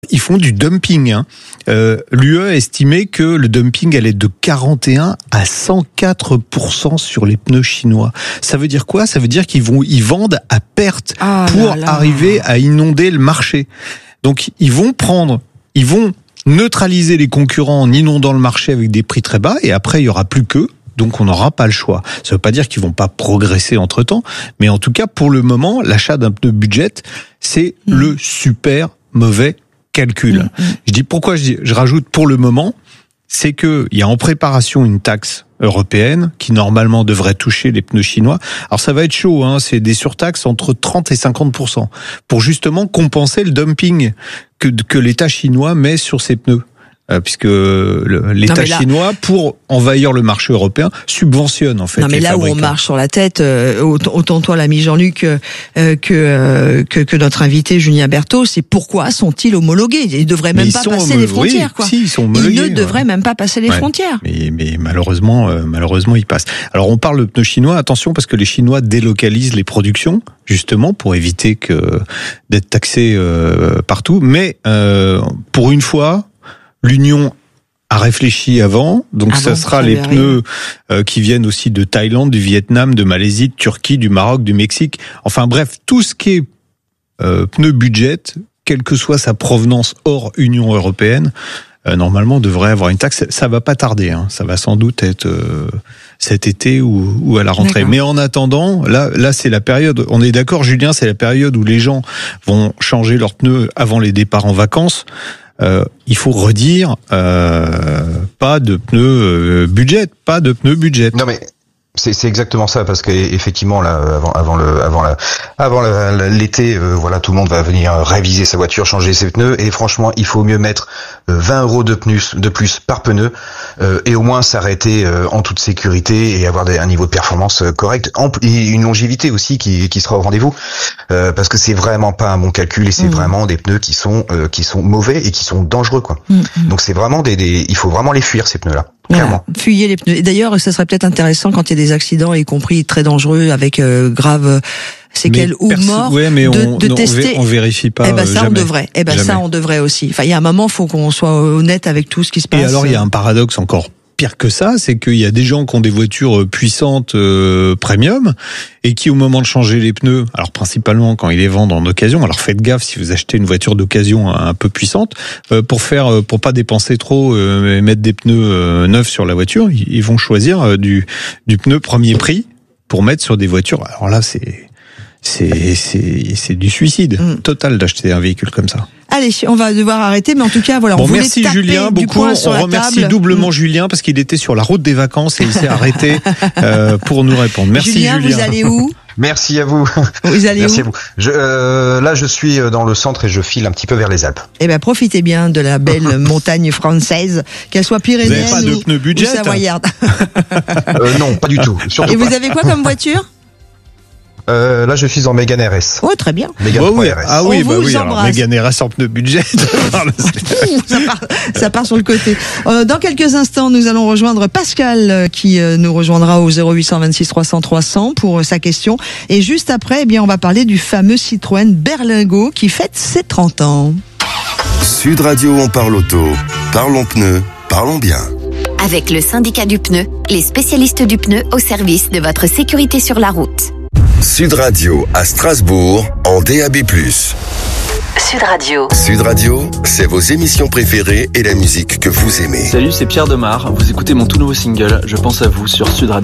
Ils font du dumping. L'UE a estimé que le dumping allait de 41 à 104% sur les pneus chinois. Ça veut dire quoi ? Ça veut dire qu'ils vendent à perte pour arriver à inonder le marché. Donc ils vont neutraliser les concurrents en inondant le marché avec des prix très bas et après il y aura plus qu'eux. Donc on n'aura pas le choix. Ça veut pas dire qu'ils vont pas progresser entre-temps, mais en tout cas pour le moment, l'achat d'un pneu budget, c'est le super mauvais calcul. Je dis pourquoi je rajoute pour le moment, c'est que il y a en préparation une taxe européenne qui normalement devrait toucher les pneus chinois. Alors ça va être chaud, c'est des surtaxes entre 30 et 50% pour justement compenser le dumping que l'État chinois met sur ses pneus. Puisque l'État chinois, pour envahir le marché européen, subventionne en fait. Non mais là où on marche sur la tête, autant toi l'ami Jean-Luc que notre invité Julien Berthaud, c'est pourquoi sont-ils homologués ? Ils devraient même pas passer les frontières, quoi. Si, ils sont homologués. Ils ne devraient même pas passer les frontières. Mais malheureusement, ils passent. Alors on parle de pneus chinois, attention parce que les Chinois délocalisent les productions justement pour éviter d'être taxés partout. Mais pour une fois, l'Union a réfléchi avant, donc ça sera les pneus qui viennent aussi de Thaïlande, du Vietnam, de Malaisie, de Turquie, du Maroc, du Mexique. Enfin bref, tout ce qui est pneu budget, quelle que soit sa provenance hors Union européenne, normalement devrait avoir une taxe. Ça va pas tarder, ça va sans doute être cet été ou à la rentrée. Mais en attendant, là c'est la période. On est d'accord, Julien, c'est la période où les gens vont changer leurs pneus avant les départs en vacances. Il faut redire, pas de pneus budget. Non mais c'est exactement ça, parce que effectivement là avant l'été, voilà, tout le monde va venir réviser sa voiture, changer ses pneus, et franchement il faut mieux mettre 20 € de plus par pneu et au moins s'arrêter en toute sécurité et avoir un niveau de performance correct et une longévité aussi qui sera au rendez-vous, parce que c'est vraiment pas un bon calcul et c'est vraiment des pneus qui sont mauvais et qui sont dangereux, quoi. Donc c'est vraiment il faut vraiment les fuir, ces pneus là. Voilà, fuyez les pneus. Et d'ailleurs, ça serait peut-être intéressant quand il y a des accidents, y compris très dangereux, avec grave séquelles ou morts, de tester. On vérifie pas. Ça, on devrait. Ça, on devrait aussi. Enfin, il y a un moment, faut qu'on soit honnête avec tout ce qui se passe. Et alors, il y a un paradoxe encore pire que ça, c'est qu'il y a des gens qui ont des voitures puissantes premium et qui, au moment de changer les pneus, alors principalement quand ils les vendent en occasion, alors faites gaffe si vous achetez une voiture d'occasion un peu puissante, pour pas dépenser trop et mettre des pneus neufs sur la voiture, ils vont choisir du pneu premier prix pour mettre sur des voitures. Alors là, c'est du suicide total d'acheter un véhicule comme ça. Allez, on va devoir arrêter, mais en tout cas, voilà, on voulait merci Julien beaucoup. On remercie doublement Julien parce qu'il était sur la route des vacances et il s'est arrêté pour nous répondre. Merci Julien. Vous allez où ? Merci à vous. Vous allez Merci où ? à vous. Là, je suis dans le centre et je file un petit peu vers les Alpes. Profitez bien de la belle montagne française, qu'elle soit pyrénéenne ou savoyarde. Non, pas du tout. Et vous avez quoi comme voiture ? Là, je suis en Mégane RS. Oh, très bien. Mégane RS. Ah oui, alors Mégane RS en pneu budget. ça part sur le côté. Dans quelques instants, nous allons rejoindre Pascal qui nous rejoindra au 0826 300 300 pour sa question. Et juste après, on va parler du fameux Citroën Berlingo qui fête ses 30 ans. Sud Radio, on parle auto. Parlons pneus, parlons bien. Avec le syndicat du pneu, les spécialistes du pneu au service de votre sécurité sur la route. Sud Radio à Strasbourg en DAB+. Sud Radio. Sud Radio, c'est vos émissions préférées et la musique que vous aimez. Salut, c'est Pierre Demar. Vous écoutez mon tout nouveau single, Je pense à vous sur Sud Radio.